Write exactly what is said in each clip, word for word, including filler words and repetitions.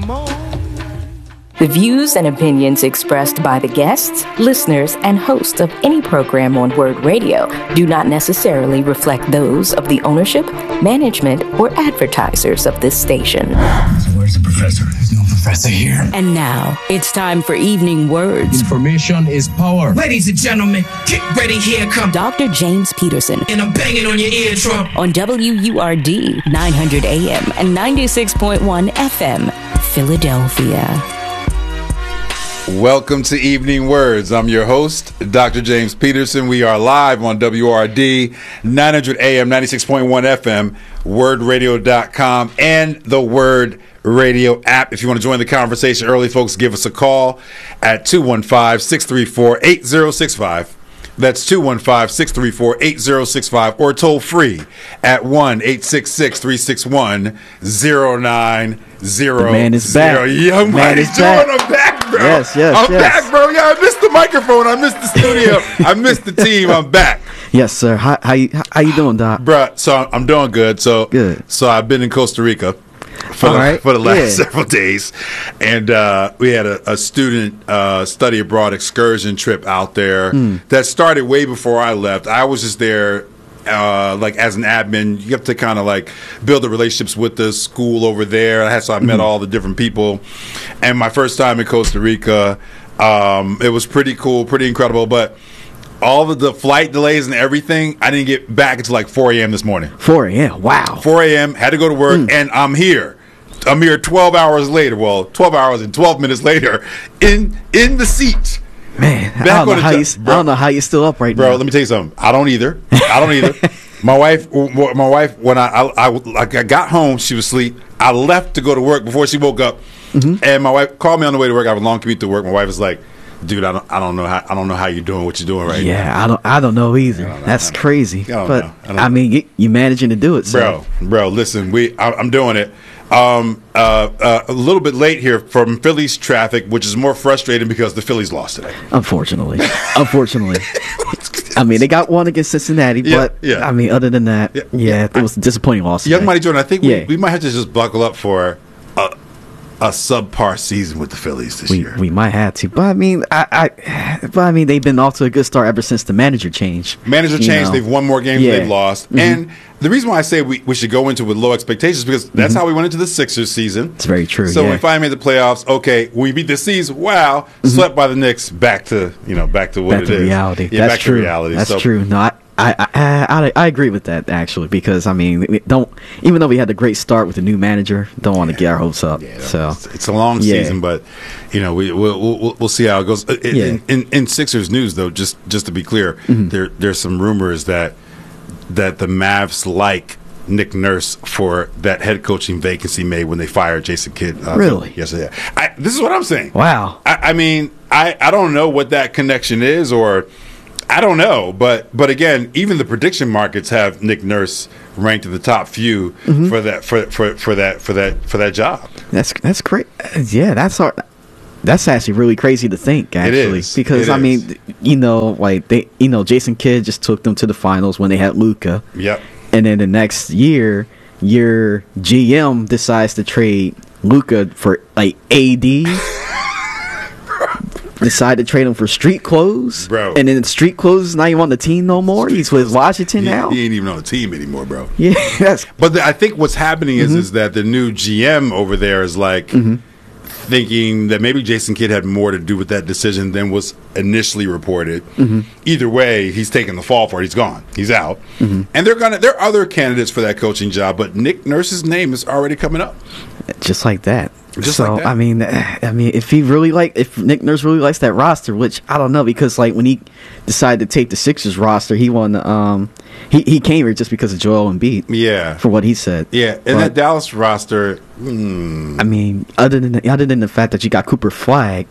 The views and opinions expressed by the guests, listeners, and hosts of any program on Word Radio do not necessarily reflect those of the ownership, management, or advertisers of this station. So where's the professor? There's no professor here. And now, it's time for Evening Words. Information is power. Ladies and gentlemen, get ready, here come Doctor James Peterson. And I'm banging on your eardrum. On W U R D, nine hundred A M and ninety-six point one F M, Philadelphia. Welcome to Evening Words. I'm your host, Doctor James Peterson. We are live on W R D, nine hundred A M, ninety-six point one F M, word radio dot com, and the Word Radio app. If you want to join the conversation early, folks, give us a call at two one five, six three four, eight zero six five. That's two one five, six three four, eight zero six five, or toll free at one eight six six, three six one, zero nine zero zero. The man is back. Young man is back. I'm back, bro. Yes, yes, I'm yes. back, bro. Yeah, I missed the microphone. I missed the studio. I missed the team. I'm back. Yes, sir. How how you, how you doing, Doc? Bruh, so I'm doing good. So Good. So I've been in Costa Rica for, All the, right. for the last Yeah. several days. And uh, we had a, a student uh, study abroad excursion trip out there Mm. that started way before I left. I was just there uh, like as an admin. You have to kind of like build the relationships with the school over there. I had, so I met Mm-hmm. all the different people. And my first time in Costa Rica, um, it was pretty cool, pretty incredible. But all of the flight delays and everything, I didn't get back until like four a.m. this morning. four a.m. Wow. four a.m., had to go to work, Mm. and I'm here. I'm here twelve hours later. Well, twelve hours and twelve minutes later, in in the seat. Man, I Back don't, on know the how jo- you, bro. I don't know how you're still up right Bro, now. let me tell you something. I don't either. I don't either. My wife, my wife, when I, I, I, like I got home, she was asleep. I left to go to work before she woke up, Mm-hmm. and my wife called me on the way to work. I have a long commute to work. My wife was like, "Dude, I don't, I don't know how, I don't know how you're doing what you're doing right now." Yeah, I don't I don't know either. don't know. That's I don't- crazy. I don't but know. I don't I, mean, you, you managing to do it, so. Bro, bro, listen, we I, I'm doing it. Um, uh, uh, a little bit late here from Phillies traffic, which is more frustrating because the Phillies lost today. Unfortunately, unfortunately. I mean, they got one against Cincinnati, Yeah, but yeah. I mean, other than that, Yeah, yeah, yeah. it was a disappointing loss. Young today. Money Jordan, I think we, Yeah. we might have to just buckle up for a, a subpar season with the Phillies this We, year. we might have to, but I mean, I, I, but I mean, they've been off to a good start ever since the manager change. Manager you changed. know. They've won more games Yeah. than they've lost. Mhm. And the reason why I say we, we should go into with low expectations is because that's how we went into the Sixers season. It's very true. So yeah. when we finally made the playoffs, okay, we beat the Seas. Wow, swept by the Knicks. Back to you know, back to what back it to is. reality. Yeah, That's back true. to reality. That's So- true. No, I, I, I, I, I agree with that actually because I mean, we don't even though we had a great start with the new manager, don't want to get our hopes up. Yeah, so it's, it's a long Yeah. season, but you know we we'll, we'll, we'll see how it goes. Uh, In, Yeah. in, in, in Sixers news, though, just just to be clear, Mm-hmm. there there's some rumors that that the Mavs like Nick Nurse for that head coaching vacancy made when they fired Jason Kidd. Uh, Really? Yes, yeah. I, this is what I'm saying. wow. I, I mean, I, I don't know what that connection is, or I don't know, but but again, even the prediction markets have Nick Nurse ranked in the top few Mm-hmm. for that for, for, for that for that for that job. That's that's great. Yeah, that's hard. That's actually really crazy to think, actually, is. because It I is. mean, you know, like they, you know, Jason Kidd just took them to the finals when they had Luka, Yep. and then the next year, your G M decides to trade Luka for like A D. Decide to trade him for street clothes, Bro. and then street clothes is not even on the team no more. He's with Washington He, now. he ain't even on the team anymore, bro. Yeah, that's But the, I think what's happening Mm-hmm. is is that the new G M over there is like thinking that maybe Jason Kidd had more to do with that decision than was initially reported. Mm-hmm. Either way, he's taking the fall for it. He's gone. He's out. Mm-hmm. And they're gonna. There are other candidates for that coaching job, but Nick Nurse's name is already coming up. just like that. Just so like that. I mean, I mean, if he really like, if Nick Nurse really likes that roster, which I don't know, because like when he decided to take the Sixers roster, he won. Um, he he came here just because of Joel Embiid. Yeah. For what he said. Yeah, and But, that Dallas roster. Hmm, I mean, other than the, other than the fact that you got Cooper Flag,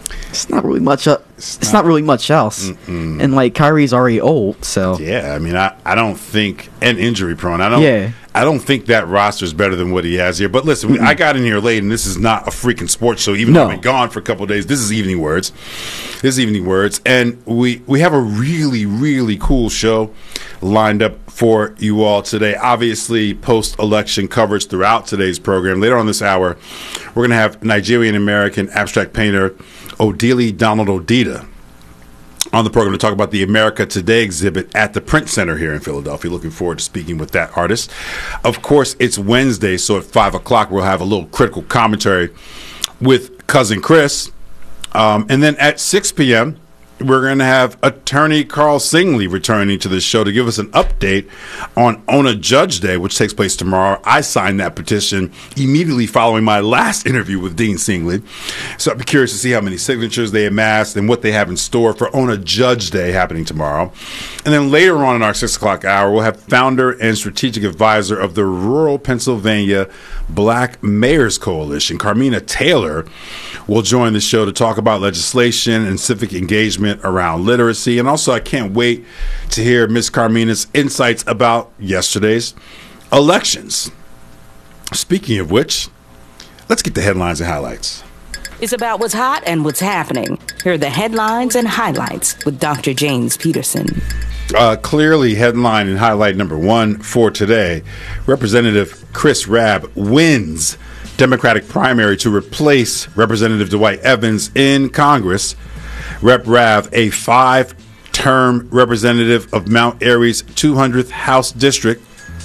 It's not really much. Uh, it's, it's not, not really much else. Mm-mm. And like Kyrie's already old, so yeah. I mean, I, I don't think and injury prone. I don't. Yeah. I don't think that roster is better than what he has here. But listen, mm-hmm. I got in here late, and this is not a freaking sports show. Even no. though I've been gone for a couple of days, this is Evening Words. This is Evening Words, and we we have a really really cool show lined up for you all today. Obviously, post-election coverage throughout today's program. Later on this hour, we're going to have Nigerian-American abstract painter Odili Donald Odida on the program to talk about the America Today exhibit at the Print Center here in Philadelphia. Looking forward to speaking with that artist. Of course, it's Wednesday, so at five o'clock we'll have a little critical commentary with Cousin Chris. Um, and then at six p.m., we're going to have attorney Carl Singley returning to the show to give us an update on Ona Judge Day, which takes place tomorrow. I signed that petition immediately following my last interview with Dean Singley. So I'd be curious to see how many signatures they amassed and what they have in store for Ona Judge Day happening tomorrow. And then later on in our six o'clock hour, we'll have founder and strategic advisor of the Rural Pennsylvania Black Mayors Coalition, Carmina Taylor, will join the show to talk about legislation and civic engagement around literacy. And also, I can't wait to hear Miss Carmina's insights about yesterday's elections. Speaking of which, let's get the headlines and highlights. It's about what's hot and what's happening. Here are the headlines and highlights with Doctor James Peterson. Uh, clearly, headline and highlight number one for today, Representative Chris Rabb wins Democratic primary to replace Representative Dwight Evans in Congress. Rep Rabb, a five-term representative of Mount Airy's two hundredth House District,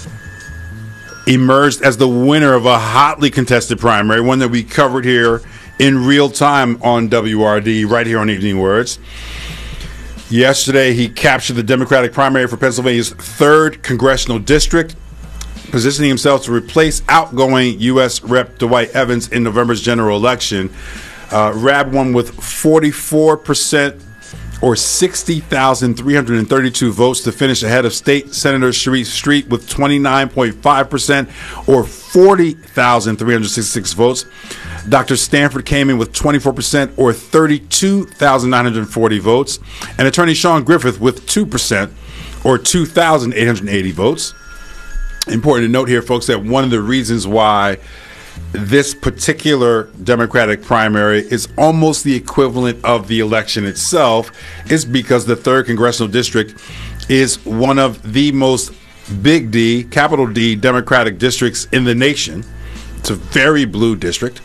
emerged as the winner of a hotly contested primary, one that we covered here in real time on W R D, right here on Evening Words. Yesterday, he captured the Democratic primary for Pennsylvania's third congressional district, positioning himself to replace outgoing U S Rep Dwight Evans in November's general election. Uh, Rabb won with forty-four percent or sixty thousand three hundred thirty-two votes to finish ahead of State Senator Sharif Street with twenty-nine point five percent or forty thousand three hundred sixty-six votes. Doctor Stanford came in with twenty-four percent or thirty-two thousand nine hundred forty votes. And Attorney Sean Griffith with two percent or two thousand eight hundred eighty votes. Important to note here, folks, that one of the reasons why this particular Democratic primary is almost the equivalent of the election itself is because the third congressional district is one of the most big D, capital D, Democratic districts in the nation. It's a very blue district.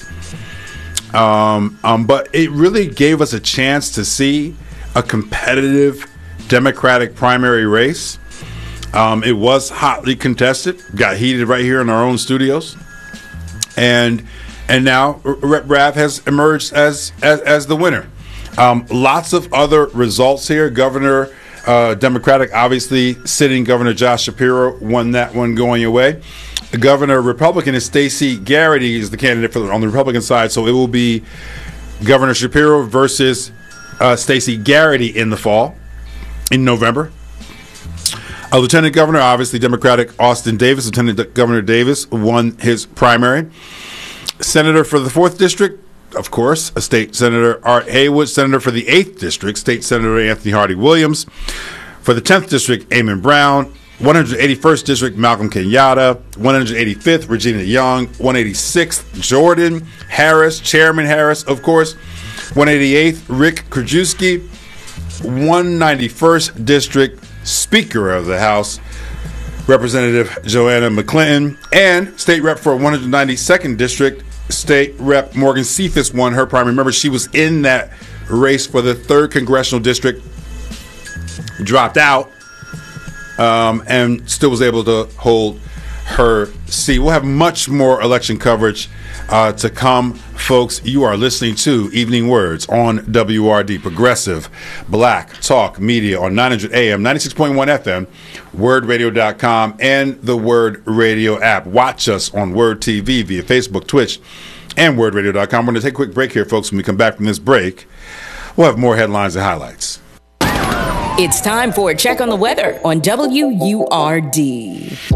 Um, um, but it really gave us a chance to see a competitive Democratic primary race. Um, it was hotly contested, got heated right here in our own studios. And and now Rep Rabb has emerged as as, as the winner. Um, lots of other results here. Governor, uh, Democratic, obviously, sitting Governor Josh Shapiro won that one going away. The Governor, Republican, is Stacey Garrity is the candidate for the, on the Republican side. So it will be Governor Shapiro versus uh, Stacey Garrity in the fall, in November. Uh, Lieutenant Governor, obviously Democratic, Austin Davis. Lieutenant Governor Davis won his primary. Senator for the fourth District, of course, a State Senator Art Haywood. Senator for the eighth District, State Senator Anthony Hardy Williams. For the tenth District, Eamon Brown. one hundred eighty-first District, Malcolm Kenyatta. one hundred eighty-fifth, Regina Young. one hundred eighty-sixth, Jordan Harris. Chairman Harris, of course. one hundred eighty-eighth, Rick Krajewski. one hundred ninety-first District, Speaker of the House, Representative Joanna McClinton, and State Rep for one hundred ninety-second District, State Rep Morgan Cephas won her primary. Remember, she was in that race for the third Congressional District, dropped out, um, and still was able to hold her seat. We'll have much more election coverage uh, to come, folks. You are listening to Evening Words on W R D, Progressive Black Talk Media on nine hundred A M, ninety-six point one F M, word radio dot com, and the Word Radio app. Watch us on Word T V via Facebook, Twitch, and word radio dot com. We're going to take a quick break here, folks. When we come back from this break, we'll have more headlines and highlights. It's time for a check on the weather on W U R D.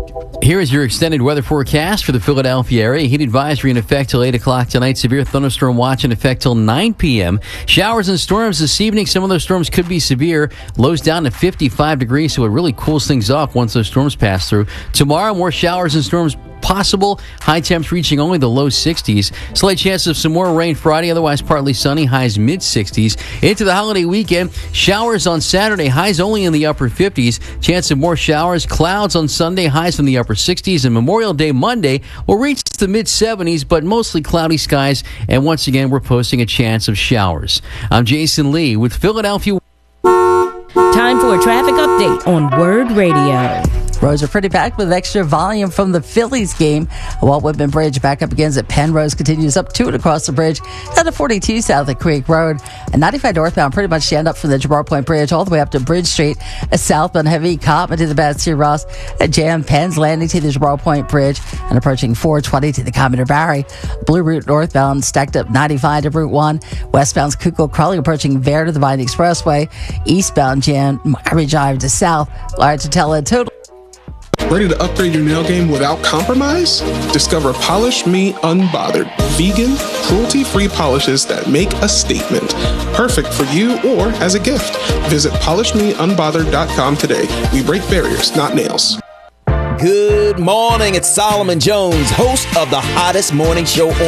Here is your extended weather forecast for the Philadelphia area. Heat advisory in effect till eight o'clock tonight. Severe thunderstorm watch in effect till nine p.m. Showers and storms this evening. Some of those storms could be severe. Lows down to fifty-five degrees, so it really cools things off once those storms pass through. Tomorrow, more showers and storms possible. High temps reaching only the low sixties. Slight chance of some more rain Friday, otherwise partly sunny. Highs mid sixties. Into the holiday weekend, showers on Saturday. Highs only in the upper fifties. Chance of more showers. Clouds on Sunday. Highs in the upper sixties. And Memorial Day Monday will reach the mid seventies, but mostly cloudy skies. And once again, we're posting a chance of showers. I'm Jason Lee with Philadelphia. Time for a traffic update on Word Radio. Roads are pretty packed with extra volume from the Phillies game. Walt Whitman Bridge back up begins at Penrose, continues up to and across the bridge, down to forty-two south of Creek Road. And ninety-five northbound pretty much end up from the Jabbar Point Bridge all the way up to Bridge Street. A southbound heavy Cottman to the Betsy Ross. A jam Penn's Landing to the Jabbar Point Bridge and approaching four twenty to the Commodore Barry. Blue Route northbound stacked up ninety-five to Route one. Westbound Schuylkill Crawley approaching Vare to the Vine Expressway. Eastbound jam Murray Drive to south. Large to tell a total. Ready to upgrade your nail game without compromise? Discover Polish Me Unbothered. Vegan, cruelty-free polishes that make a statement. Perfect for you or as a gift. Visit polish me unbothered dot com today. We break barriers, not nails. Good morning. It's Solomon Jones, host of the hottest morning show on